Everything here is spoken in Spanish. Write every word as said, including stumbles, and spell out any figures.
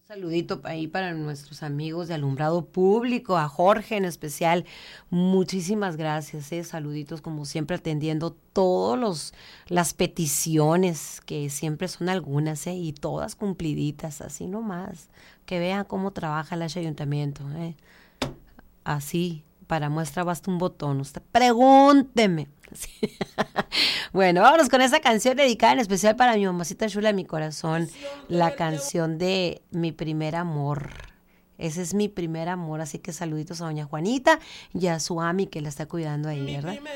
Saludito ahí para nuestros amigos de Alumbrado Público, a Jorge en especial. Muchísimas gracias, eh. Saluditos como siempre atendiendo todos los las peticiones, que siempre son algunas, eh, y todas cumpliditas, así nomás. Que vean cómo trabaja el ayuntamiento, eh. Así, para muestra basta un botón. Usted pregúnteme. Sí. Bueno, vámonos con esa canción dedicada en especial para mi mamacita chula de mi corazón, la canción de Mi Primer Amor. Ese es mi primer amor, así que saluditos a doña Juanita y a su ami que la está cuidando ahí, ¿verdad?